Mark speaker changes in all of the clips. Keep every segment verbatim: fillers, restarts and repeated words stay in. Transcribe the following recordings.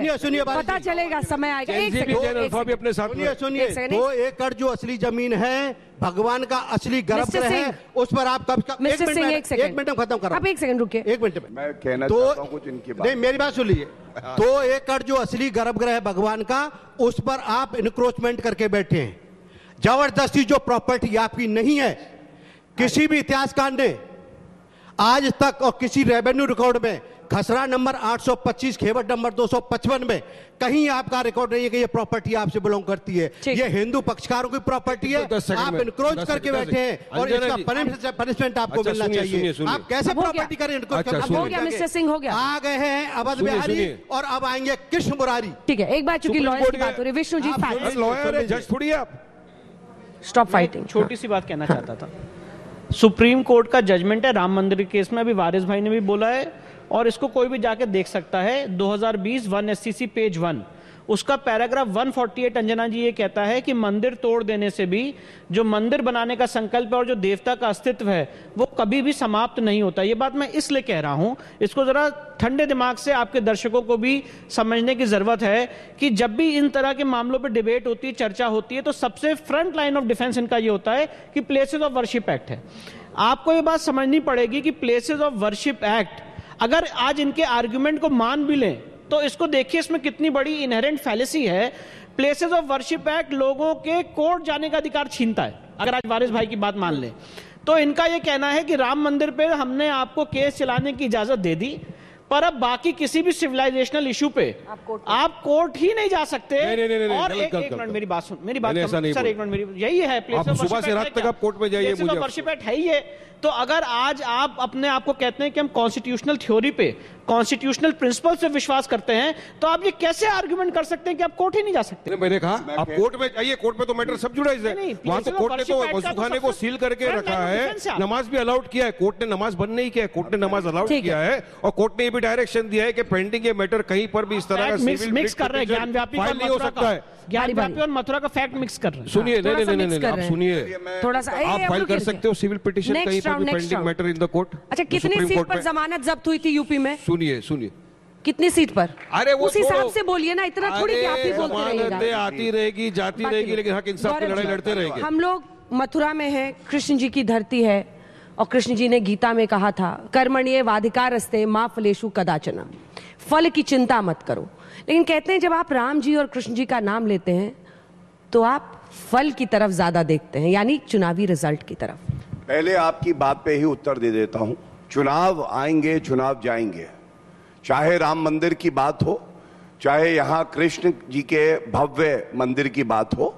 Speaker 1: सुनिए सुनिए
Speaker 2: पता चलेगा, समय आएगा। एक सेकंड
Speaker 3: अपने साथ
Speaker 1: सुनिए सुनिए दो एकड़ जो असली जमीन है, भगवान का असली गर्भगृह है, उस पर आप कब कब
Speaker 2: मिस्टर सिंह एक सेकंड
Speaker 1: एक मिनट में खत्म करो।
Speaker 2: आप एक सेकंड रुकिए,
Speaker 1: एक मिनट में
Speaker 4: मैं कहना
Speaker 1: तो
Speaker 4: चाहता हूं कुछ इनकी बात।
Speaker 1: नहीं, मेरी बात सुन लीजिए। दो एकड़ जो असली गर्भगृह है भगवान का, उस पर आप इंक्रोचमेंट करके बैठे हैं। जबरदस्ती जो प्रॉपर्टी आपकी नहीं है, किसी भी इतिहासकार ने आज तक और किसी रेवेन्यू रिकॉर्ड में, खसरा नंबर आठ सौ पच्चीस, खेवट नंबर दो सौ पचपन में कहीं आपका रिकॉर्ड नहीं है कि ये प्रॉपर्टी आपसे बिलोंग करती है। ये हिंदू पक्षकारों की प्रॉपर्टी है, आप इनक्रोच करके बैठे हैं और इसका पनिशमेंट आपको मिलना चाहिए। आप कैसे प्रॉपर्टी करें?
Speaker 2: हो गया मिस्टर सिंह, हो गया।
Speaker 1: आ गए हैं अवध बिहारी और अब आएंगे कृष्ण मुरारी।
Speaker 2: ठीक है, एक बार चूंकि लॉयर की बात हो रही है, विष्णु जी
Speaker 3: लॉयर है, जज थोड़ी है आप।
Speaker 2: Stop fighting.
Speaker 5: छोटी सी बात कहना चाहता था। सुप्रीम कोर्ट का जजमेंट है राम मंदिर केस में, अभी वारिस भाई ने भी बोला है और इसको कोई भी जाके देख सकता है। दो हज़ार बीस वन एससीसी पेज वन, उसका पैराग्राफ एक सौ अड़तालीस अंजना जी ये कहता है कि मंदिर तोड़ देने से भी जो मंदिर बनाने का संकल्प है और जो देवता का अस्तित्व है वो कभी भी समाप्त नहीं होता। ये बात मैं इसलिए कह रहा हूं, इसको जरा ठंडे दिमाग से आपके दर्शकों को भी समझने की जरूरत है कि जब भी इन तरह के मामलों पर डिबेट होती है, चर्चा होती है, तो सबसे फ्रंट लाइन ऑफ डिफेंस इनका ये होता है कि प्लेसेस ऑफ वर्शिप एक्ट है। आपको ये बात समझनी पड़ेगी कि प्लेसेस ऑफ वर्शिप एक्ट अगर आज इनके आर्गुमेंट को मान भी लें तो इसको देखिए इसमें कितनी बड़ी इनहेरेंट फैलेसी है। प्लेसेस ऑफ वर्शिप एक्ट लोगों के कोर्ट जाने का अधिकार छीनता है। अगर आज वारिस भाई की बात मान लें तो इनका यह कहना है कि राम मंदिर पे हमने आपको केस चलाने की इजाजत दे दी, पर अब बाकी किसी भी सिविलाइजेशनल इशू पे आप कोर्ट ही नहीं जा सकते।
Speaker 3: नहीं, नहीं, नहीं,
Speaker 5: और
Speaker 3: नहीं,
Speaker 5: एक एक मिनट मेरी बात सुन, मेरी बात
Speaker 3: सुन,
Speaker 5: सर एक मिनट मेरी, यही है
Speaker 3: आप सुबह से रात तक आप कोर्ट में जाइए, मुझे
Speaker 5: वर्शिप एक्ट है ही है। तो अगर आज आप अपने आप को कहते हैं कि हम कॉन्स्टिट्यूशनल थ्योरी पे, कॉन्स्टिट्यूशनल प्रिंसिपल से विश्वास करते हैं, तो आप ये कैसे आर्गुमेंट कर सकते हैं कि आप कोर्ट ही नहीं जा सकते?
Speaker 3: मैंने कहा आप कोर्ट में जाइए, कोर्ट में तो मैटर सब जुड़ा है। वहां तो कोर्ट ने तो वसूखाने को सील करके रखा है, नमाज भी अलाउड किया है। कोर्ट ने नमाज बंद नहीं किया है, कोर्ट ने नमाज अलाउड किया है और कोर्ट ने ये भी डायरेक्शन दिया है कि पेंडिंग ये मैटर कहीं पर भी इस तरह का सिविल
Speaker 5: मिक्स कर रहे हैं, ज्ञान व्यापी
Speaker 3: नहीं हो सकता है।
Speaker 5: ज्ञान व्यापी और मथुरा का फैक्ट मिक्स कर रहे हैं।
Speaker 3: सुनिए, नहीं नहीं नहीं आप सुनिए,
Speaker 2: थोड़ा सा
Speaker 3: आप फाइल कर सकते हो सिविल पिटीशन कहीं पर भी pending matter in the court.
Speaker 2: अच्छा, कितनी सीट पर जमानत जब्त हुई थी यूपी में?
Speaker 3: सुनिए सुनिए
Speaker 2: कितनी सीट पर?
Speaker 3: अरे वो
Speaker 2: उस हिसाब से बोलिए ना, इतना थोड़ी कि आप ही बोलते रहिएगा।
Speaker 3: आती रहेगी, जाती रहेगी, लेकिन हक इंसाफ की लड़ाई लड़ते रहेंगे।
Speaker 2: हम लोग मथुरा में हैं, कृष्ण जी की धरती है और कृष्ण जी ने गीता में कहा था कर्मण्ये वाधिकारस्ते मा फलेषु कदाचन, फल की चिंता मत करो। लेकिन कहते हैं जब आप राम जी और कृष्ण जी का नाम लेते हैं तो आप फल की तरफ ज्यादा देखते हैं, यानी चुनावी रिजल्ट की तरफ।
Speaker 4: पहले आपकी बात पे ही उत्तर दे देता हूं। चुनाव आएंगे, चुनाव जाएंगे, चाहे राम मंदिर की बात हो, चाहे यहां कृष्ण जी के भव्य मंदिर की बात हो,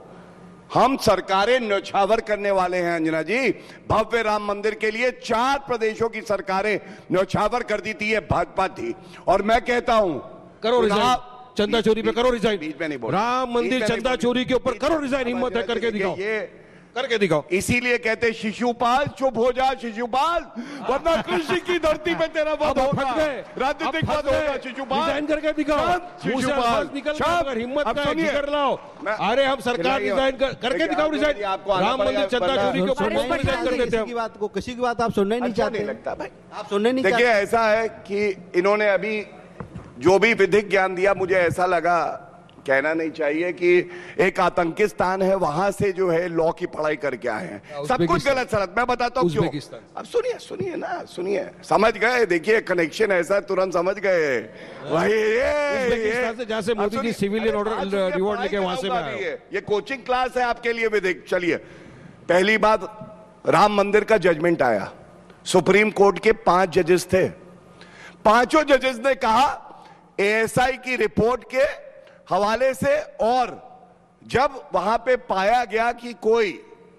Speaker 4: हम सरकारें न्यौछावर करने वाले हैं। अंजना जी, भव्य राम मंदिर के लिए चार प्रदेशों की सरकारें न्यौछावर कर दी थी, ये भाजपा थी। और मैं कहता हूं
Speaker 3: करो रिजाइन, चंदा चोरी पे करो रिजाइन,
Speaker 4: बीच में नहीं बोल,
Speaker 3: राम मंदिर चंदा चोरी के ऊपर करो रिजाइन, हिम्मत है करके दिखाओ,
Speaker 4: ये
Speaker 3: करके दिखाओ।
Speaker 4: इसीलिए कहते शिशुपाल चुप हो जा शिशुपाल, वरना कृषि की धरती पे तेरा वध होगा, राजनीतिक वध होगा। शिशुपाल
Speaker 3: रिजाइन करके दिखाओ,
Speaker 4: शिशुपाल
Speaker 3: निकल अगर हिम्मत का जिगर लाओ। अरे हम सरकार रिजाइन करके दिखाओ रिजाइन, राम मंदिर चंदा चोरी के ऊपर रिजाइन कर देते हैं।
Speaker 1: किसी की बात को, किसी की बात आप सुनना ही नहीं चाहते।
Speaker 4: लगता भाई
Speaker 1: आप सुनने नहीं चाहते।
Speaker 4: देखिए ऐसा है कि इन्होंने अभी जो भी विधिक ज्ञान दिया, मुझे ऐसा लगा, कहना नहीं चाहिए कि एक आतंकिस्तान है वहां से जो है लॉ की पढ़ाई करके आए हैं। सब कुछ गलत सलत, मैं बताता हूँ क्यों। अब सुनिए सुनिए ना, सुनिए, समझ गए। देखिए कनेक्शन ऐसा तुरंत समझ गए। वही ये
Speaker 3: से जहां से Modi ji civilian order reward लेके वहां से मैं आया।
Speaker 4: ये कोचिंग क्लास है आपके लिए विधिक। चलिए, पहली बात, राम मंदिर का जजमेंट आया, सुप्रीम कोर्ट के पांच जजेस थे, पांचों जजेस ने कहा एएसआई की रिपोर्ट के हवाले से, और जब वहां पे पाया गया कि कोई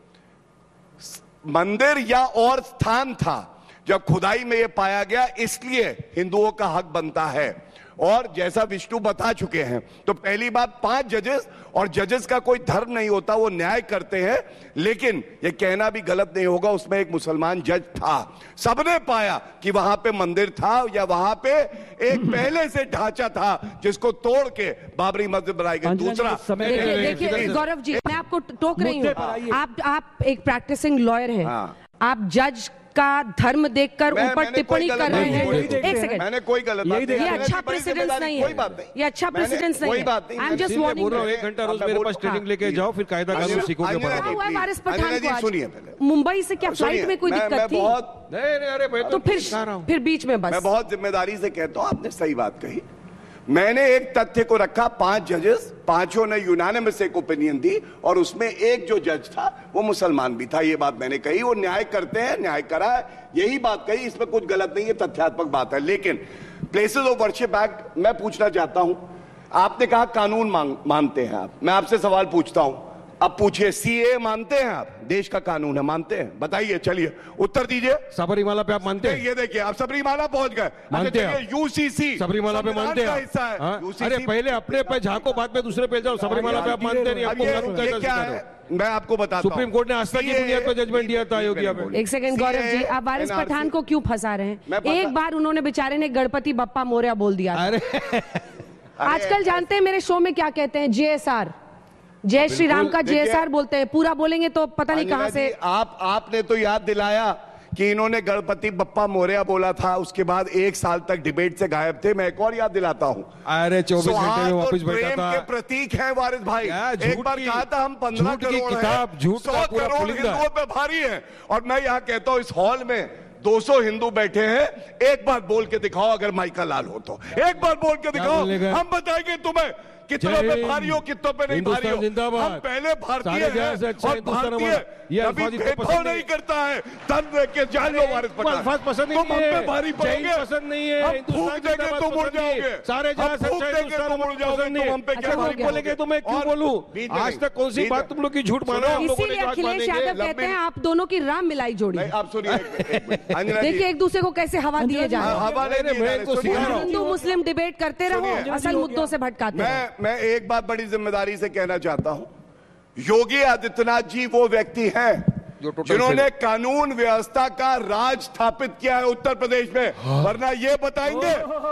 Speaker 4: मंदिर या और स्थान था, जब खुदाई में यह पाया गया, इसलिए हिंदुओं का हक बनता है। और जैसा विष्णु बता चुके हैं, तो पहली बात, पांच जजेस, और जजेस का कोई धर्म नहीं होता, वो न्याय करते हैं, लेकिन ये कहना भी गलत नहीं होगा, उसमें एक मुसलमान जज था। सबने पाया कि वहां पे मंदिर था या वहां पे एक पहले से ढांचा था जिसको तोड़ के बाबरी मस्जिद बनाई गई। दूसरा,
Speaker 2: देखिए गौरव जी, मैं आपको टोक रही हूँ, आप आप एक प्रैक्टिसिंग लॉयर हैं, आप जज का धर्म देखकर
Speaker 4: मैं-
Speaker 2: ऊपर
Speaker 4: मैंने
Speaker 2: टिप्पणी
Speaker 4: कोई
Speaker 2: कर
Speaker 4: गलत
Speaker 2: रहे
Speaker 4: नहीं
Speaker 2: हैं।
Speaker 4: बोली।
Speaker 2: एक सेकंड,
Speaker 4: मैंने कोई गलत बात नहीं
Speaker 2: ये
Speaker 4: की।
Speaker 2: अच्छा
Speaker 4: बड़ी
Speaker 2: प्रेसिडेंस
Speaker 4: जिम्मेदारी,
Speaker 2: नहीं
Speaker 4: कोई
Speaker 2: है,
Speaker 4: बात नहीं।
Speaker 2: ये अच्छा
Speaker 4: मैंने-
Speaker 2: प्रेसिडेंस नहीं
Speaker 4: कोई
Speaker 2: है।
Speaker 4: बात नहीं।
Speaker 2: आई एम जस्ट
Speaker 3: इसीलिए बोल रहा हूँ,
Speaker 2: वार्निंग।
Speaker 3: एक घंटा रोज
Speaker 4: अब मैं
Speaker 3: मेरे पास
Speaker 4: बोल-
Speaker 3: ट्रेनिंग लेके जाओ, फिर कायदा कानून
Speaker 4: अंजना-
Speaker 3: सीखोगे
Speaker 4: अंजना
Speaker 3: बराबर।
Speaker 4: जी,
Speaker 2: हुआ है वारिस
Speaker 4: अंजना
Speaker 2: पठान
Speaker 4: जी,
Speaker 2: को आज?
Speaker 4: सुनिए पहले।
Speaker 2: मुंबई से क्या
Speaker 4: सुनिए,
Speaker 2: फ्लाइट में कोई
Speaker 4: मैं-
Speaker 2: दिक्कत
Speaker 4: मैं
Speaker 2: थी?
Speaker 4: बहुत
Speaker 3: नहीं नहीं, अरे मैं
Speaker 2: तो फिर
Speaker 3: सिखा रहा हूँ।
Speaker 2: फिर बीच में बस
Speaker 4: मैं बहुत जिम्मेदारी से कहता हूं, आपने सही बात कही। मैंने एक तथ्य को रखा, पांच जजेस, पांचों ने यूनानिमस एक ओपिनियन दी और उसमें एक जो जज था वो मुसलमान भी था। ये बात मैंने कही, वो न्याय करते हैं, न्याय करा है, यही बात कही, इसमें कुछ गलत नहीं है, तथ्यात्मक बात है। लेकिन प्लेसेस ऑफ वर्शिप एक्ट मैं पूछना चाहता हूं, आपने कहा कानून मांग, मानते हैं आप, मैं आपसे सवाल पूछता हूं, अब पूछिए सीए मानते हैं आप? देश का कानून है, मानते हैं? बताइए, चलिए उत्तर दीजिए।
Speaker 3: सबरीमाला पे आप मानते हैं?
Speaker 4: ये देखिए, आप सबरीमाला पहुंच गए।
Speaker 3: मानते हैं आप?
Speaker 4: यूसीसी
Speaker 3: सबरीमाला पे मानते हैं
Speaker 4: का
Speaker 3: आप?
Speaker 4: हिस्सा है।
Speaker 3: हाँ?
Speaker 4: यूसीसी
Speaker 3: अरे पहले अपने पे झांको, बाद में दूसरे पे जाओ। सबरीमाला पे आप मानते नहीं,
Speaker 4: अब
Speaker 3: आपको
Speaker 4: ये,
Speaker 3: कानून
Speaker 4: ये
Speaker 3: का
Speaker 4: क्या
Speaker 3: सिखा रहा
Speaker 4: है,
Speaker 3: हूं।
Speaker 4: मैं आपको बताता हूं।
Speaker 3: सुप्रीम कोर्ट ने आस्था की बुनियाद पर जजमेंट दिया था अयोध्या पे।
Speaker 2: एक सेकंड गौरव जी, आप वारिस पठान को क्यों फंसा रहे
Speaker 4: मैं
Speaker 2: हैं?
Speaker 4: फंसा-
Speaker 2: एक बार उन्होंने बेचारे ने गणपति बप्पा मोरया बोल दिया था।
Speaker 3: अरे
Speaker 2: आजकल जानते हैं मेरे शो में क्या कहते हैं? जेएसआर, जय श्री राम का
Speaker 4: देखिए-
Speaker 2: जेएसआर बोलते हैं। पूरा बोलेंगे तो पता नहीं कहां
Speaker 4: अंजना
Speaker 2: से।
Speaker 4: जी, आप आपने तो याद दिलाया कि इन्होंने गणपति बप्पा मोरया बोला था, उसके बाद एक साल तक डिबेट से गायब थे। मैं एक और याद दिलाता हूं,
Speaker 3: अरे चौबीस घंटे
Speaker 4: सौहार्द
Speaker 3: में
Speaker 4: और
Speaker 3: वापस बैठा
Speaker 4: प्रेम
Speaker 3: था।
Speaker 4: के प्रतीक हैं वारिस भाई।
Speaker 3: क्या झूठ
Speaker 4: एक बार
Speaker 3: की-
Speaker 4: कहा था हम पंद्रह
Speaker 3: झूठ की
Speaker 4: करोड़
Speaker 3: किताब,
Speaker 4: हैं,
Speaker 3: झूठ का
Speaker 4: सौ
Speaker 3: पूरा
Speaker 4: करोड़
Speaker 3: पुलिंदा है।
Speaker 4: हिंदुओं पे भारी है। और मैं यहाँ कहता हूँ, इस हॉल में दो सौ हिंदू बैठे हैं, एक बार बोल के दिखाओ, अगर माइका लाल हो तो एक बार बोल के दिखाओ,
Speaker 3: बोलने का?
Speaker 4: हम बताएंगे तुम्हें कितनों
Speaker 3: जय
Speaker 4: पे
Speaker 3: हिंद।
Speaker 4: भारी हो, कितनों पे नहीं भारी
Speaker 3: हिंदुस्तान
Speaker 4: हो।
Speaker 3: जिंदाबाद।
Speaker 4: हम पहले भारतीय
Speaker 3: सारे जहां से
Speaker 4: हैं
Speaker 3: अच्छा
Speaker 4: और
Speaker 3: हिंदुस्तान
Speaker 4: भारतीय
Speaker 3: हमारा। ये
Speaker 4: कभी
Speaker 3: अल्फाज इतने
Speaker 4: भेदभाव
Speaker 3: पसंद
Speaker 4: नहीं
Speaker 3: नहीं।
Speaker 4: करता है। धन देख के जान लो वारिस
Speaker 3: वो
Speaker 4: पठान,
Speaker 3: अल्फाज पसंद
Speaker 4: तुम
Speaker 3: नहीं
Speaker 4: हम पे
Speaker 3: है।
Speaker 4: भारी
Speaker 3: जय
Speaker 4: पड़ोगे,
Speaker 3: हिंद पसंद नहीं है,
Speaker 4: हम
Speaker 3: हिंदुस्तान
Speaker 4: फूंक देंगे
Speaker 3: जिंदाबाद
Speaker 4: तो मुड़
Speaker 3: पसंद नहीं है।
Speaker 4: जाओगे,
Speaker 3: सारे जहां
Speaker 4: हम
Speaker 3: से
Speaker 4: फूंक
Speaker 3: अच्छा
Speaker 4: देंगे
Speaker 3: हिंदुस्तान
Speaker 4: तो मुड़
Speaker 3: पसंद
Speaker 4: जाओगे,
Speaker 3: नहीं
Speaker 4: तुम
Speaker 3: है।
Speaker 4: हम पे
Speaker 2: अच्छा,
Speaker 4: क्या
Speaker 2: हो
Speaker 4: भारी
Speaker 2: गया।
Speaker 3: बोलेंगे तो मैं क्यों
Speaker 4: और
Speaker 3: बोलूं?
Speaker 4: बीच में
Speaker 3: आज
Speaker 4: नहीं,
Speaker 3: तक कौन सी
Speaker 4: बीच
Speaker 3: बात
Speaker 4: में-
Speaker 3: तुम लोग की झूठ मानो, हम लोगों ने
Speaker 2: इसीलिए
Speaker 3: जो आज
Speaker 2: अखिलेश
Speaker 3: मानेंगे।
Speaker 2: यादव कहते हैं आप दोनों की राम मिलाई जोड़ी।
Speaker 4: नहीं, आप सुनिए एक मिनट, एक मिनट। अंजना जी,
Speaker 2: देखिए एक दूसरे को कैसे हवा दिए जा रहे हैं।
Speaker 4: हवा नहीं
Speaker 3: अरे
Speaker 4: दी
Speaker 3: मैं
Speaker 4: जा रही,
Speaker 3: इनको
Speaker 4: सुनिए।
Speaker 3: सिखा रहा हूं।
Speaker 2: हिंदू मुस्लिम डिबेट करते रहो,
Speaker 4: सुनिए।
Speaker 2: असल मुद्दों से भटकाते रहो।
Speaker 4: मैं मैं एक बात बड़ी जिम्मेदारी से कहना चाहता हूं, योगी आदित्यनाथ जी वो व्यक्ति हैं
Speaker 3: जो टोटल
Speaker 4: जिन्होंने कानून व्यवस्था का राज स्थापित किया है उत्तर प्रदेश में। वरना ये बताएंगे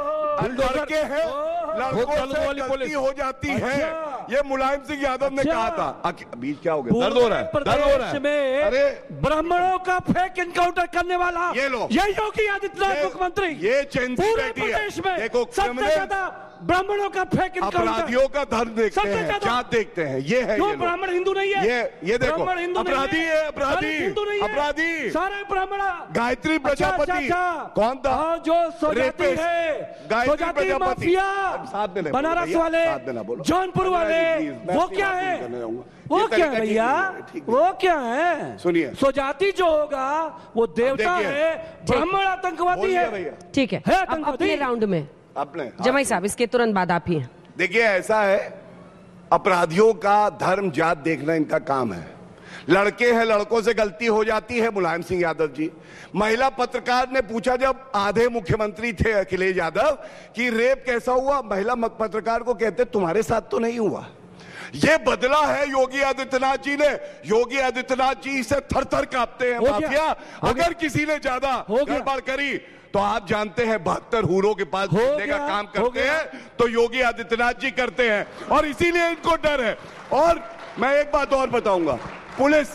Speaker 4: लड़के हैं, लड़कों
Speaker 3: चालू
Speaker 4: से
Speaker 3: वाली
Speaker 4: गलती
Speaker 3: पुलिस।
Speaker 4: हो जाती है। ये मुलायम सिंह यादव ने कहा था। अक- बीच क्या हो गया? दर्द हो रहा है, दर्द हो रहा
Speaker 6: प्रदेश
Speaker 4: है।
Speaker 6: में
Speaker 4: अरे
Speaker 6: ब्राह्मणों का फेक इनकाउंटर करने वाला
Speaker 4: ये लो।
Speaker 6: ये योगी आदित्यनाथ
Speaker 4: ये-
Speaker 6: मुख्यमंत्री
Speaker 4: ये चेंसी
Speaker 6: पूरे
Speaker 4: बैठी है।
Speaker 6: प्रदेश में
Speaker 4: देखो,
Speaker 6: सबसे
Speaker 4: criminal-
Speaker 6: ज्यादा ब्राह्मणों का फेक इनकाउंटर।
Speaker 4: अपराधियों का धर्म देखते
Speaker 6: सबसे
Speaker 4: हैं,
Speaker 6: ज्यादा-
Speaker 4: जात देखते हैं। ये है
Speaker 6: क्यों
Speaker 4: ये लोग।
Speaker 6: ब्राह्मण हिंदू नहीं है?
Speaker 4: ये ये देखो,
Speaker 6: ब्राह्मण हिंदू नहीं
Speaker 4: अपराधी है, अपराधी,
Speaker 6: दलित हिंदू नहीं है।
Speaker 4: अपराधी।
Speaker 6: सारे ब्राह्मण
Speaker 4: गायत्री
Speaker 6: अच्छा,
Speaker 4: प्रजापति
Speaker 6: अच्छा, अच्छा।
Speaker 4: कौन था?
Speaker 6: और जो सोजाती
Speaker 4: Rapist।
Speaker 6: है,
Speaker 4: गायत्री
Speaker 6: सोजाती
Speaker 4: प्रजापति।
Speaker 6: माफिया,
Speaker 4: साथ में नहीं बोलो
Speaker 6: बनारस
Speaker 4: भैया,
Speaker 6: वाले,
Speaker 4: साथ में ना बोलो।
Speaker 6: जौनपुर
Speaker 4: अंजना जी,
Speaker 6: वाले,
Speaker 4: please, मैं
Speaker 6: वो
Speaker 4: अपनी
Speaker 6: क्या
Speaker 4: बात
Speaker 6: है?
Speaker 4: नहीं करने जाऊंगा।
Speaker 6: वो
Speaker 4: ये
Speaker 6: क्या
Speaker 4: तरीका
Speaker 6: है
Speaker 4: ठीक
Speaker 6: भैया?
Speaker 4: नहीं है, ठीक नहीं।
Speaker 6: वो क्या है?
Speaker 4: सुनिए।
Speaker 6: सोजाती जो होगा वो देवता
Speaker 4: देखिए।
Speaker 6: है, ब्राह्मण आतंकवादी
Speaker 4: बोलिए
Speaker 6: है।
Speaker 4: भैया,
Speaker 2: ठीक है,
Speaker 6: है
Speaker 2: अब
Speaker 6: आतंकवादी।
Speaker 2: अपने राउंड में
Speaker 4: अपने
Speaker 2: जमाई साहब, इसके तुरंत बाद आप ही हैं।
Speaker 4: देखिए, ऐसा है, अपराधियों का धर्म जात देखना इनका काम है। लड़के हैं, लड़कों से गलती हो जाती है। मुलायम सिंह यादव जी, महिला पत्रकार ने पूछा, जब आधे मुख्यमंत्री थे अखिलेश यादव, कि रेप कैसा हुआ, महिला पत्रकार को कहते तुम्हारे साथ तो नहीं हुआ। ये बदला है योगी आदित्यनाथ जी ने। योगी आदित्यनाथ जी से थर थर कांपते हैं
Speaker 6: हो गया,
Speaker 4: माफिया।
Speaker 6: हो
Speaker 4: अगर
Speaker 6: गया।
Speaker 4: किसी ने ज्यादा
Speaker 6: हो गया।
Speaker 4: गड़बड़ करी तो आप जानते हैं बहत्तर हूरों के पास
Speaker 6: हो
Speaker 4: जीतने का
Speaker 6: गया,
Speaker 4: काम
Speaker 6: हो
Speaker 4: करते
Speaker 6: गया।
Speaker 4: हैं तो योगी आदित्यनाथ जी करते हैं, और इसीलिए इनको डर है। और मैं एक बात और बताऊंगा, पुलिस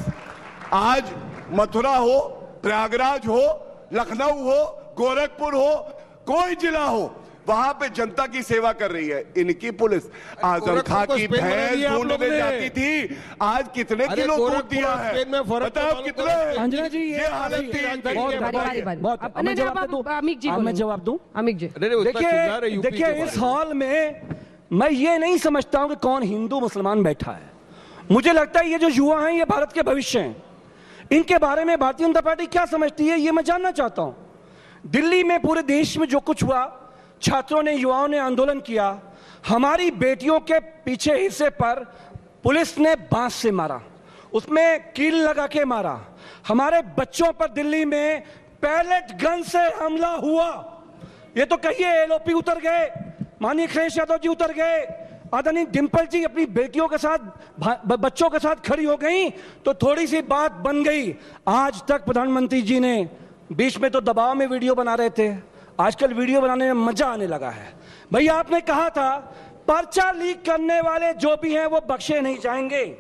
Speaker 4: आज मथुरा हो, प्रयागराज हो, लखनऊ हो, गोरखपुर हो, कोई जिला हो, वहां पे जनता की सेवा कर रही है। इनकी पुलिस आजम खां
Speaker 3: गोरखपुर को
Speaker 4: की
Speaker 3: स्पेन बना
Speaker 4: भैंस
Speaker 3: दिया आप
Speaker 4: ढूंढने
Speaker 3: लोगों ने।
Speaker 4: जाती थी, आज कितने
Speaker 3: अरे
Speaker 4: किलो दूध
Speaker 3: गोरखपुर
Speaker 4: दिया
Speaker 3: और
Speaker 4: है?
Speaker 3: स्पेन में फर्क तो
Speaker 4: बताओ
Speaker 3: मालूम
Speaker 4: कितने?
Speaker 3: करो।
Speaker 6: अंजना जी, ये
Speaker 4: ये हालत थी
Speaker 3: बहुत
Speaker 4: इनकी।
Speaker 6: बहुत
Speaker 2: बारी, बारी, बारी।
Speaker 6: बहुत
Speaker 2: अब
Speaker 6: अब मैं
Speaker 2: नहीं,
Speaker 6: जवाब
Speaker 2: अब
Speaker 6: दे दूं?
Speaker 2: आप- अमित जी
Speaker 6: अब मैं
Speaker 2: बोलेंगे।
Speaker 6: जवाब दूं?
Speaker 2: अमित जी,
Speaker 3: नहीं, नहीं, उतना चिल्ला रहे
Speaker 6: देखिए
Speaker 3: यूपी के
Speaker 6: देखिए
Speaker 3: बारे
Speaker 6: इस
Speaker 3: में।
Speaker 6: हॉल में मैं ये नहीं समझता हूं कि कौन हिंदू मुसलमान बैठा है। मुझे लगता है ये जो युवा हैं ये भारत के भविष्य हैं। इनके बारे में भारतीय जनता पार्टी क्या समझती है ये मैं जानना चाहता हूं। दिल्ली में पूरे देश में जो कुछ हुआ, छात्रों ने, युवाओं ने आंदोलन किया, हमारी बेटियों के पीछे हिस्से पर पुलिस ने बांस से मारा, उसमें कील लगा के मारा, हमारे बच्चों पर दिल्ली में पैलेट गन से हमला हुआ। ये तो कहिए एलओपी उतर गए, माननीय अखिलेश यादव जी उतर गए, आदरणीय डिंपल जी अपनी बेटियों के साथ, बच्चों के साथ खड़ी हो गई तो थोड़ी सी बात बन गई। आज तक प्रधानमंत्री जी ने, बीच में तो दबाव में वीडियो बना रहे थे, आजकल वीडियो बनाने में मजा आने लगा है। भैया आपने कहा था पर्चा लीक करने वाले जो भी हैं वो बख्शे नहीं जाएंगे।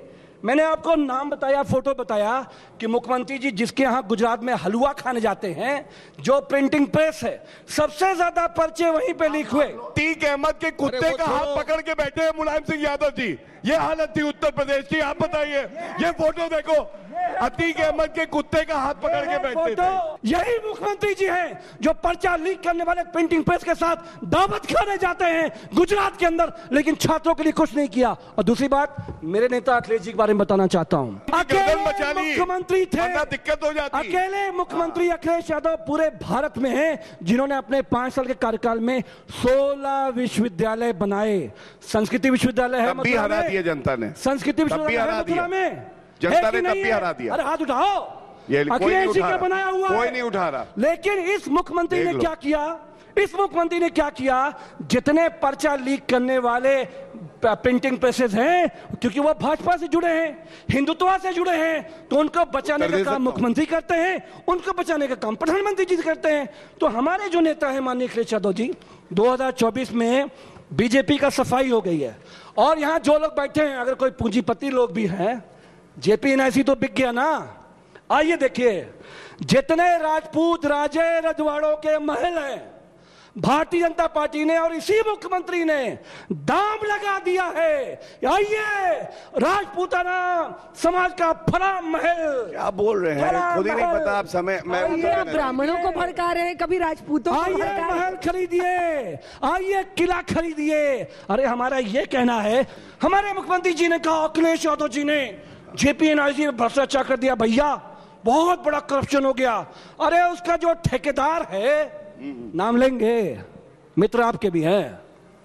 Speaker 6: मैंने आपको नाम बताया, फोटो बताया कि मुख्यमंत्री जी जिसके यहां गुजरात में हलवा खाने जाते हैं, जो प्रिंटिंग प्रेस है, सबसे ज्यादा पर्चे वहीं पे लीक हुए।
Speaker 4: अतीक अहमद के कुत्ते का हाथ पकड़ के बैठे हैं मुलायम सिंह यादव जी। ये हालत थी उत्तर प्रदेश की। आप बताइए, ये फोटो देखो, अतीक अहमद के कुत्ते का हाथ पकड़ के बैठे थे।
Speaker 6: यही मुख्यमंत्री जी हैं जो पर्चा लीक करने वाले प्रिंटिंग प्रेस के साथ दावत खाने जाते हैं गुजरात के अंदर, लेकिन छात्रों के लिए कुछ नहीं किया। और दूसरी बात, मेरे नेता अखिलेश जी के बारे में बताना चाहता हूं, अकेले मुख्यमंत्री थे,
Speaker 4: दिक्कत हो जाती।
Speaker 6: अकेले मुख्यमंत्री अखिलेश यादव पूरे भारत में हैं जिन्होंने अपने पांच साल के कार्यकाल में सोलह विश्वविद्यालय बनाए। संस्कृति विश्वविद्यालय है
Speaker 4: भी हरा दिया जनता ने,
Speaker 6: संस्कृति विश्वविद्यालय है मथुरा में,
Speaker 4: जनता ने तब भी हरा दिया।
Speaker 6: अरे हाथ उठाओ, अखिलेश जी का बनाया हुआ,
Speaker 4: कोई नहीं उठा रहा।
Speaker 6: लेकिन इस मुख्यमंत्री ने क्या किया, इस मुख्यमंत्री ने क्या किया, जितने पर्चा लीक करने वाले प्रिंटिंग प्रेसेस हैं, क्योंकि वो भाजपा से जुड़े हैं, हिंदुत्व से जुड़े हैं, तो उनको बचाने का काम मुख्यमंत्री करते हैं, उनको बचाने का काम प्रधानमंत्री जी करते हैं। तो हमारे जो नेता है माननीय अखिलेश यादव जी, दो हज़ार चौबीस में बीजेपी का सफाई हो गई है। और यहां जो लोग बैठे हैं, अगर कोई पूंजीपति लोग भी हैं, जेपी एनआईसी तो बिक गया ना। आइए देखिए, जितने राजपूत राजे रजवाड़ों के महल हैं, भारतीय जनता पार्टी ने और इसी मुख्यमंत्री ने दाम लगा दिया है। आइए, राजपूताना समाज का फला महल।
Speaker 4: क्या बोल रहे हैं, खुद ही नहीं पता आप समय। मैं
Speaker 2: आप ब्राह्मणों को भड़का रहे हैं, कभी राजपूतों को
Speaker 6: आइए
Speaker 2: भड़का रहे हैं।
Speaker 6: महल खरीदिए, आइए किला खरीदिए। अरे हमारा ये कहना है, हमारे मुख्यमंत्री जी ने कहा, अखिलेश यादव जी ने जेपी एनआईसी में भ्रष्टाचार कर दिया, भैया बहुत बड़ा करप्शन हो गया। अरे उसका जो ठेकेदार है, नाम लेंगे, मित्र आपके भी हैं,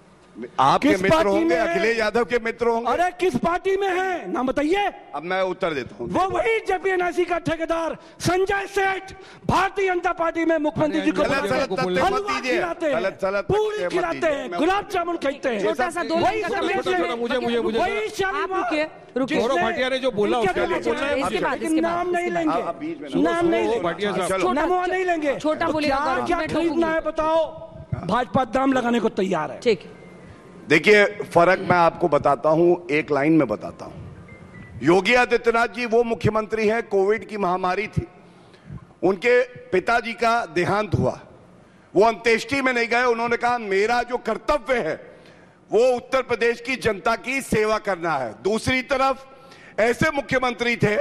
Speaker 4: आपके मित्र होंगे, अखिलेश यादव के मित्र होंगे।
Speaker 6: अरे किस पार्टी में है, नाम बताइए।
Speaker 4: अब मैं उत्तर देता हूँ।
Speaker 6: वो वही जेपी एनआईसी का ठेकेदार संजय सेठ, भारतीय जनता पार्टी में मुख्यमंत्री जी को
Speaker 4: गलत गलत तथ्य मत दीजिए, गलत गलत
Speaker 6: पूरी खिलाते हैं, गुलाब जामुन खाते हैं।
Speaker 2: छोटा सा दो लाइन का कमेंट है।
Speaker 3: मुझे मुझे मुझे
Speaker 6: वही शालीमार,
Speaker 2: रुकिए, रुकिए।
Speaker 3: गौरव भाटिया ने जो बोला उसके लिए
Speaker 2: इसके बाद, इसके बाद,
Speaker 6: नाम नहीं लेंगे, नाम नहीं लेंगे,
Speaker 2: छोटा
Speaker 6: नहीं लेंगे।
Speaker 2: छोटा बोलिएगा,
Speaker 6: क्या खरीदना है बताओ, भाजपा दाम लगाने को तैयार है।
Speaker 2: ठीक है,
Speaker 4: देखिए फर्क मैं आपको बताता हूं, एक लाइन में बताता हूं। योगी आदित्यनाथ जी वो मुख्यमंत्री हैं, कोविड की महामारी थी, उनके पिताजी का देहांत हुआ, वो अंत्येष्टि में नहीं गए। उन्होंने कहा मेरा जो कर्तव्य है वो उत्तर प्रदेश की जनता की सेवा करना है। दूसरी तरफ ऐसे मुख्यमंत्री थे,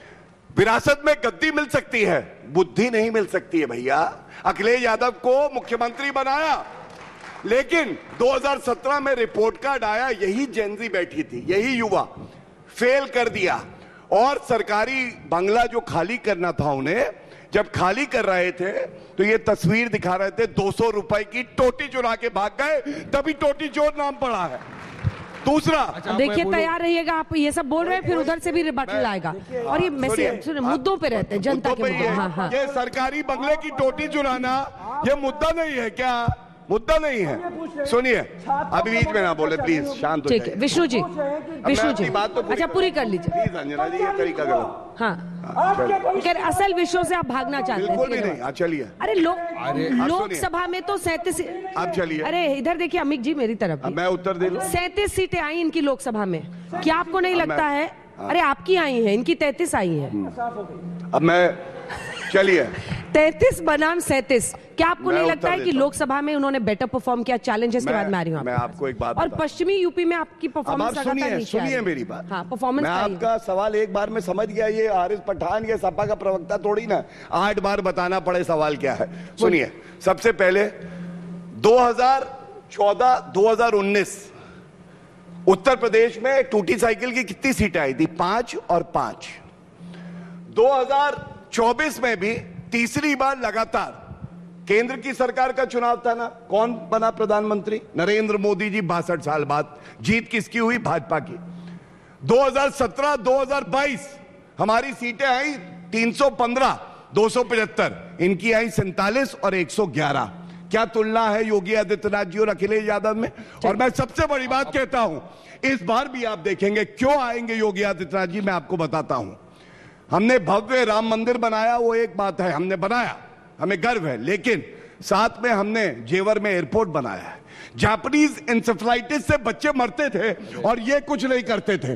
Speaker 4: विरासत में गद्दी मिल सकती है, बुद्धि नहीं मिल सकती है भैया। अखिलेश यादव को मुख्यमंत्री बनाया, लेकिन दो हज़ार सत्रह में रिपोर्ट कार्ड आया, यही जेनजी बैठी थी, यही युवा, फेल कर दिया। और सरकारी बंगला जो खाली करना था उन्हें, जब खाली कर रहे थे तो ये तस्वीर दिखा रहे थे, दो सौ रुपए की टोटी चुरा के भाग गए, तभी टोटी चोर नाम पड़ा है। दूसरा,
Speaker 2: अच्छा, देखिए तैयार रहिएगा, आप ये सब बोल रहे हैं, फिर उधर से भी रिबटल आएगा। और ये मैसेज मुद्दों पे रहते हैं, जनता के मुद्दे। हाँ हाँ,
Speaker 4: ये सरकारी बंगले की टोटी चुराना ये मुद्दा नहीं है क्या? मुद्दा नहीं है। सुनिए, अभी बीच में ना बोले प्लीज, शांत हो जाइए।
Speaker 2: ठीक है विष्णु जी, विष्णु जी,
Speaker 4: बात तो
Speaker 2: अच्छा पूरी कर लीजिए।
Speaker 4: प्लीज अंजना जी, ये तरीका गलत।
Speaker 2: हाँ, खैर असल विषयों से आप भागना चाहते हैं।
Speaker 4: बिल्कुल भी नहीं, हाँ चलिए।
Speaker 2: अरे लोक लोकसभा में तो सैंतीस,
Speaker 4: आप चलिए।
Speaker 2: अरे इधर देखिए अमित जी, मेरी तरफ
Speaker 4: मैं उत्तर दे लूं।
Speaker 2: सैंतीस सीटें आई इनकी लोकसभा में, क्या आपको नहीं लगता है? अरे आपकी आई है, इनकी तैतीस आई है।
Speaker 4: अब मैं, चलिए,
Speaker 2: तैतीस बनाम सैंतीस, क्या आपको नहीं लगता है कि लोकसभा में उन्होंने बेटर परफॉर्म किया? चैलेंजेस के बाद में आ रही हूं।
Speaker 4: मैं आपको एक बात
Speaker 2: और पश्चिमी यूपी में आपकी परफॉर्मेंस लगातार नीचे आ रही है।
Speaker 4: सुनिए मेरी बात।
Speaker 2: हाँ, परफॉर्मेंस।
Speaker 4: मैं आपका सवाल एक बार में समझ गया, ये आरिफ पठान ये सपा का प्रवक्ता थोड़ी ना आठ बार बताना पड़े सवाल क्या है। सुनिए, सबसे पहले दो हज़ार चौदह दो हज़ार उन्नीस उत्तर प्रदेश में टूटी साइकिल की कितनी सीटें आई थी? पांच और पांच। दो हज़ार चौबीस में भी तीसरी बार लगातार केंद्र की सरकार का चुनाव था ना, कौन बना प्रधानमंत्री? नरेंद्र मोदी जी। बासठ साल बाद जीत किसकी हुई? भाजपा की। दो हज़ार सत्रह दो हज़ार बाईस हमारी सीटें आई तीन सौ पंद्रह, दो सौ पचहत्तर, इनकी आई सैंतालीस और एक सौ ग्यारह। क्या तुलना है योगी आदित्यनाथ जी और अखिलेश यादव में? और मैं सबसे बड़ी बात कहता हूं, इस बार भी आप देखेंगे क्यों आएंगे योगी आदित्यनाथ जी, मैं आपको बताता हूं। हमने भव्य राम मंदिर बनाया, वो एक बात है, हमने बनाया, हमें गर्व है, लेकिन साथ में हमने जेवर में एयरपोर्ट बनाया है। जापानीज इंसेफ्लाइटिस से बच्चे मरते थे और ये कुछ नहीं करते थे।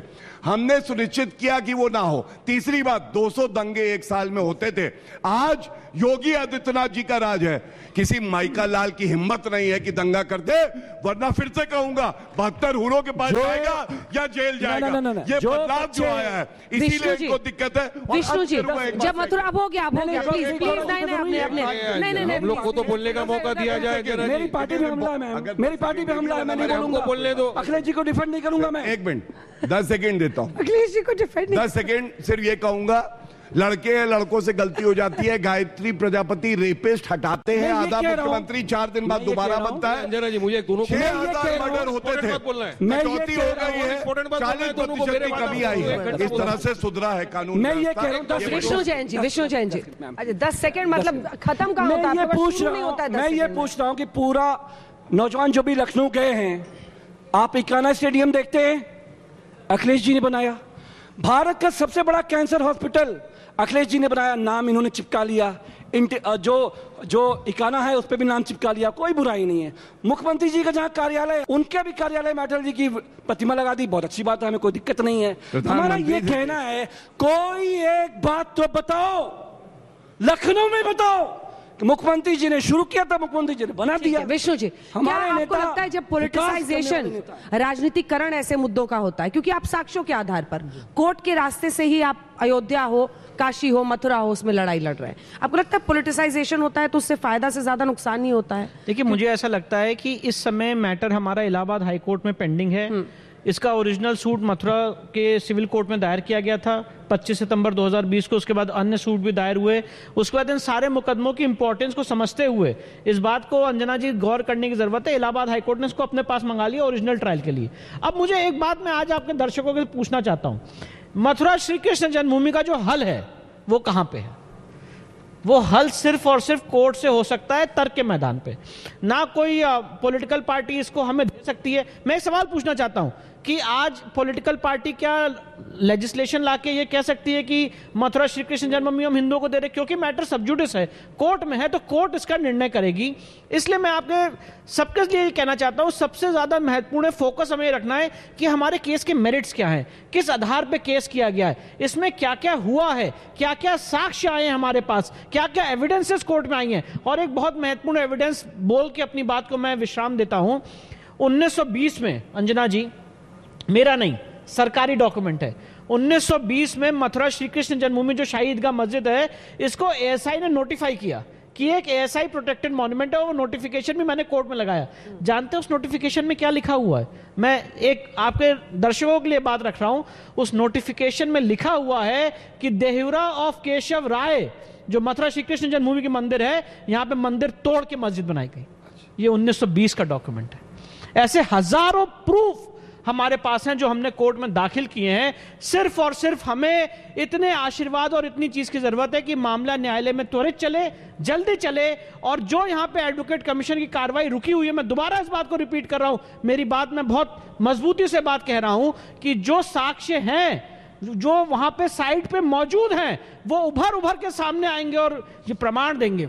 Speaker 4: हमने सुनिश्चित किया कि वो ना हो। तीसरी बात, दो सौ दंगे एक साल में होते थे। आज योगी आदित्यनाथ जी का राज है, किसी माइका लाल की हिम्मत नहीं है कि दंगा कर दे, वरना फिर से कहूंगा बहत्तर हुरों के पास जाएगा या जेल जाएगा।
Speaker 6: ना, ना, ना,
Speaker 4: ये
Speaker 6: जो
Speaker 4: बदलाव जो आया है इसीलिए इनको दिक्कत है।
Speaker 2: विष्णु जी, जब मथुरा अब हो गया, अब हो गया, प्लीज प्लीज नहीं नहीं अपने अपने नहीं नहीं नहीं
Speaker 3: हम लोग को तो बोलने का मौका दिया जाए।
Speaker 6: मेरी पार्टी में हमला है मैम, मेरी पार्टी में हमला है, मैं नहीं बोलूंगा।
Speaker 3: बोलने दो,
Speaker 6: अखिलेश जी को डिफेंड नहीं करूंगा मैं।
Speaker 4: एक मिनट दस सेकेंड देता हूं।
Speaker 2: अखिलेश जी को डिफेंड
Speaker 4: दस सेकेंड सिर्फ ये कहूंगा, लड़के या लड़कों से गलती हो जाती है। गायत्री प्रजापति रेपिस्ट हटाते हैं, आधा मुख्यमंत्री चार दिन बाद दोबारा बनता है।
Speaker 3: अंजना जी, मुझे दोनों
Speaker 4: छह हजार मर्डर होते थे, चौथी हो गई है, चालीस प्रतिशत की कमी आई है। इस तरह से सुधरा है कानून।
Speaker 6: मैं ये कह रहा हूँ
Speaker 2: विष्णु जैन जी, विष्णु जैन जी, अच्छा दस सेकंड मतलब खत्म कहाँ होता
Speaker 6: मैं
Speaker 2: है?
Speaker 6: ये पूछ रहा हूँ मैं ये पूछ रहा हूँ कि पूरा नौजवान जो भी लखनऊ गए हैं, आप इकाना स्टेडियम देखते हैं, अखिलेश जी ने बनाया। भारत का सबसे बड़ा कैंसर हॉस्पिटल अखिलेश जी ने बनाया, नाम इन्होंने चिपका लिया। जो जो इकाना है उस पर भी नाम चिपका लिया, कोई बुराई नहीं है। मुख्यमंत्री जी का जहां कार्यालय, उनके भी कार्यालय में अटल जी की प्रतिमा लगा दी, बहुत अच्छी बात है, हमें कोई दिक्कत नहीं है। हमारा ये कहना है, कोई एक बात तो बताओ, लखनऊ में बताओ कि मुख्यमंत्री जी ने शुरू किया था, मुख्यमंत्री जी ने बना दिया।
Speaker 2: विष्णु जी, क्या आपको लगता है जब पॉलिटिसाइजेशन, राजनीतिकरण ऐसे मुद्दों का होता है, क्योंकि आप साक्ष्यों के आधार पर कोर्ट के रास्ते से ही आप अयोध्या हो, काशी हो, मथुरा हो, उसमें लड़ाई लड़ रहे हैं, आपको लगता है पॉलिटिसाइजेशन होता है तो उससे फायदा से ज्यादा नुकसान नहीं होता है?
Speaker 5: देखिए, मुझे ऐसा लगता है कि इस समय मैटर हमारा इलाहाबाद हाई कोर्ट में पेंडिंग है। इसका ओरिजिनल सूट मथुरा के सिविल कोर्ट में दायर किया गया था पच्चीस सितंबर दो हज़ार बीस को। उसके बाद अन्य सूट भी दायर हुए। उसके बाद इन सारे मुकदमों की इंपॉर्टेंस को समझते हुए इस बात को अंजना जी गौर करने की जरूरत है। इलाहाबाद हाई कोर्ट ने इसको अपने पास मंगा लिया ओरिजिनल ट्रायल के लिए। अब मुझे एक बात मैं आज आपके दर्शकों से पूछना चाहता हूं, मथुरा श्री कृष्ण जन्मभूमि का जो हल है वो कहां पे है? वो हल सिर्फ और सिर्फ कोर्ट से हो सकता है, तर्क के मैदान पे। ना कोई पॉलिटिकल पार्टी इसको हमें दे सकती है। मैं एक सवाल पूछना चाहता हूं कि आज पॉलिटिकल पार्टी क्या लेजिस्लेशन लाके ये कह सकती है कि मथुरा श्री कृष्ण जन्मभूमि हम हिंदुओं को दे रहे? क्योंकि मैटर सबजुडिस है, कोर्ट में है, तो कोर्ट इसका निर्णय करेगी। इसलिए मैं आपके सबके लिए कहना चाहता हूं, सबसे ज्यादा महत्वपूर्ण फोकस हमें रखना है कि हमारे केस के मेरिट्स क्या हैं, किस आधार पर केस किया गया है, इसमें क्या क्या हुआ है, क्या क्या साक्ष्य आए हैं हमारे पास, क्या क्या एविडेंसेस कोर्ट में आई हैं। और एक बहुत महत्वपूर्ण एविडेंस बोल के अपनी बात को मैं विश्राम देता हूं। उन्नीस सौ बीस में, अंजना जी, मेरा नहीं, सरकारी डॉक्यूमेंट है, उन्नीस सौ बीस में मथुरा श्री कृष्ण जन्मभूमि जो शाही ईदगाह मस्जिद है, इसको एएसआई ने नोटिफाई किया कि एक एएसआई प्रोटेक्टेड मॉन्यूमेंट है। वो नोटिफिकेशन भी मैंने कोर्ट में लगाया। जानते हैं उस नोटिफिकेशन में क्या लिखा हुआ है? मैं एक आपके दर्शकों के लिए बात रख रहा हूं। उस नोटिफिकेशन में लिखा हुआ है कि देहुरा ऑफ केशव राय, जो मथुरा श्री कृष्ण जन्मभूमि की मंदिर है, यहां पे मंदिर तोड़ के मस्जिद बनाई गई। ये उन्नीस सौ बीस का डॉक्यूमेंट है। ऐसे हजारों प्रूफ हमारे पास हैं जो हमने कोर्ट में दाखिल किए हैं। सिर्फ और सिर्फ हमें इतने आशीर्वाद और इतनी चीज की जरूरत है कि मामला न्यायालय में त्वरित चले, जल्दी चले। और जो यहां पे एडवोकेट कमीशन की कार्रवाई रुकी हुई है, मैं दोबारा इस बात को रिपीट कर रहा हूं, मेरी बात मैं बहुत मजबूती से बात कह रहा हूं कि जो साक्ष्य हैं, जो वहां पे साइट पे मौजूद हैं, वो उभर उभर के सामने आएंगे और ये प्रमाण देंगे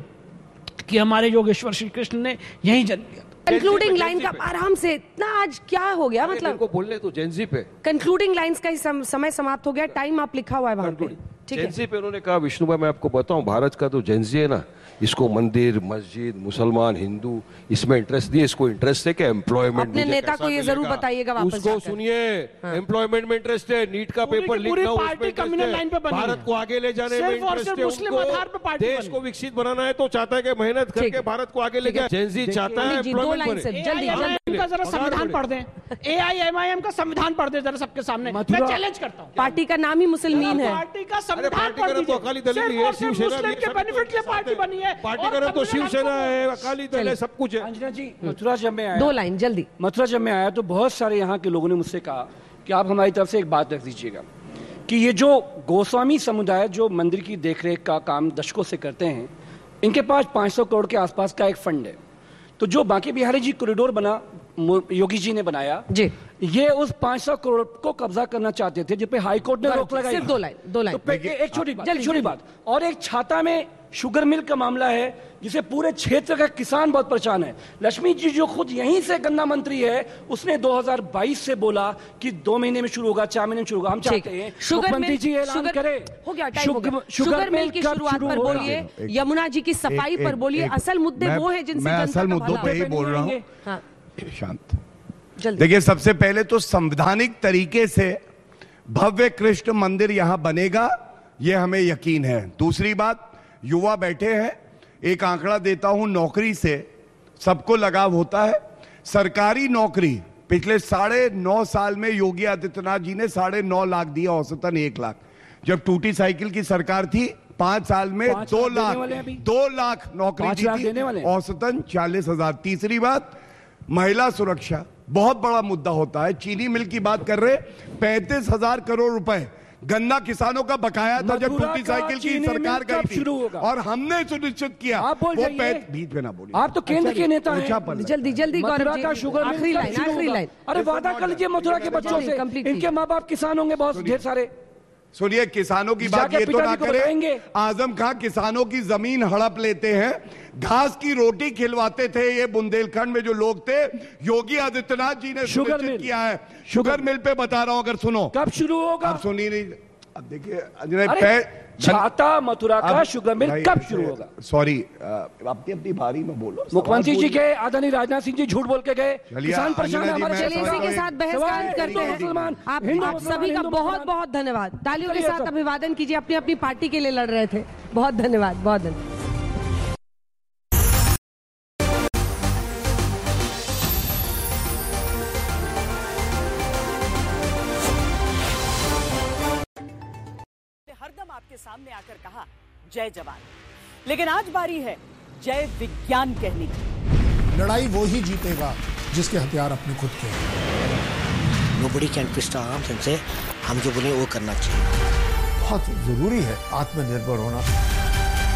Speaker 5: कि हमारे योगेश्वर श्री कृष्ण ने यही जन्म लिया।
Speaker 2: कंक्लूडिंग लाइन का आराम से, इतना आज क्या हो गया, मतलब
Speaker 3: को बोलने तो जेंजी पे
Speaker 2: कंक्लूडिंग लाइंस का ही सम, समय समाप्त हो गया। टाइम आप लिखा हुआ है वहां पे, ठीक है?
Speaker 3: जेंजी पे उन्होंने कहा, विष्णु भाई मैं आपको बताऊं, भारत का तो जेंजी है ना, इसको मंदिर, मस्जिद, मुसलमान, हिंदू, इसमें इंटरेस्ट नहीं है। इसको इंटरेस्ट है कि एम्प्लॉयमेंट।
Speaker 2: अपने नेता को ये जरूर बताइएगा वापस
Speaker 3: उसको सुनिए, एम्प्लॉयमेंट में इंटरेस्ट है, नीट का पेपर लीक ना हो उसमें इंटरेस्ट है, भारत को आगे ले जाने में इंटरेस्ट है, उनको देश को विकसित बनाना है तो चाहता है कि मेहनत करके भारत को आगे लेके। जेंजी चाहता है एम्प्लॉयमेंट बने।
Speaker 5: जल्दी जरा संविधान पढ़ दें, एआईएमआईएम का संविधान पढ़ दें जरा सबके सामने, मैं चैलेंज करता हूं।
Speaker 2: पार्टी का नाम ही मुसलमान है,
Speaker 5: पार्टी का संविधान पढ़ दीजिए।
Speaker 3: अकाली दल भी है, शिवसेना भी
Speaker 5: के बेनिफिट के पार्टी बनी है,
Speaker 3: पार्टी का तो शिवसेना है, अकाली दल है, सब कुछ है।
Speaker 6: अंजना जी, मथुरा जब मैं आया,
Speaker 2: दो लाइन जल्दी,
Speaker 6: मथुरा जब मैं आया तो बहुत सारे यहाँ के लोगों ने मुझसे कहा कि आप हमारी तरफ से एक बात रख दीजिएगा कि ये जो गोस्वामी समुदाय जो मंदिर की देखरेख का काम दशकों से करते हैं, इनके पास पाँच सौ करोड़ के आसपास का एक फंड है। तो जो बांके बिहारी जी कॉरिडोर बना, योगी जी ने बनाया जी, ये उस पाँच सौ करोड़ को कब्जा करना चाहते थे, जिस पे हाई कोर्ट ने रोक लगाई।
Speaker 2: सिर्फ दो लाइन, दो लाइन
Speaker 6: तो एक छोटी बात, छोटी बात और एक छाता में शुगर मिल का मामला है जिसे पूरे क्षेत्र का किसान बहुत परेशान है। लक्ष्मी जी जो खुद यहीं से गन्ना मंत्री है, उसने दो हज़ार बाईस से बोला कि दो महीने में शुरू होगा, चार महीने में शुरू होगा। हम चाहते हैं मुख्यमंत्री जी ऐलान करें।
Speaker 2: हो गया टाइम हो गया। शुगर मिल की शुरुआत पर बोलिए, यमुना जी की सफाई पर बोलिए, असल मुद्दे वो है जिनसे
Speaker 4: मैं असल मुद्दों पे ही बोल रहा हूँ।
Speaker 2: हाँ।
Speaker 4: शांत। देखिए, सबसे पहले तो संवैधानिक तरीके से भव्य कृष्ण मंदिर यहां बनेगा, यह हमें यकीन है। दूसरी बात, युवा बैठे हैं, एक आंकड़ा देता हूं, नौकरी से सबको लगाव होता है। सरकारी नौकरी पिछले साढ़े नौ साल में योगी आदित्यनाथ जी ने साढ़े नौ लाख दिया, औसतन एक लाख। जब टूटी साइकिल की सरकार थी, पांच साल में दो लाख दो लाख नौकरी दी थी, औसतन चालीस हजार। तीसरी बात, महिला सुरक्षा बहुत बड़ा मुद्दा होता है। चीनी मिल की बात कर रहे, पैंतीस हजार करोड़ रुपए गन्ना किसानों का बकाया था जब टूटी साइकिल की सरकार गई थी, और हमने सुनिश्चित किया।
Speaker 6: आप बोल जाइए,
Speaker 4: बीच में ना बोलिए,
Speaker 6: आप तो केंद्र के नेता हैं।
Speaker 2: जल्दी जल्दी
Speaker 6: मथुरा का शुगर आखिरी लाइन, आखिरी लाइन। अरे वादा कर लीजिए मथुरा के बच्चों से, इनके माँ बाप किसान होंगे बहुत ढेर सारे।
Speaker 4: सुनिए, किसानों की बात ये तो ना करें। आजम खां किसानों की जमीन हड़प लेते हैं, घास की रोटी खिलवाते थे ये बुंदेलखंड में जो लोग थे। योगी आदित्यनाथ जी ने सुनिश्चित किया है। शुगर मिल पे बता रहा हूं, अगर सुनो
Speaker 6: कब शुरू होगा।
Speaker 4: अब सुनिए नहीं, अब देखिए,
Speaker 6: छाता मथुरा का शुगर मिल कब शुरू होगा।
Speaker 4: सॉरी, अपनी अपनी बारी में बोलो।
Speaker 6: मुख्यमंत्री जी के आदरणीय राजनाथ सिंह जी झूठ बोल के गए, किसान परेशान है हमारे।
Speaker 2: चलिए इसी के साथ बहस करते हैं। आप आप सभी का बहुत बहुत धन्यवाद। तालियों के साथ अभिवादन कीजिए, अपनी अपनी पार्टी के लिए लड़ रहे थे। बहुत धन्यवाद, बहुत धन्यवाद।
Speaker 7: हरदम आपके सामने आकर कहा जय जवान, लेकिन आज बारी है जय विज्ञान कहने की।
Speaker 8: लड़ाई वो ही जीतेगा जिसके हथियार अपने खुद के हैं।
Speaker 9: Nobody can twist our arms and say हम जो बोले वो करना चाहिए।
Speaker 8: बहुत जरूरी है आत्मनिर्भर होना।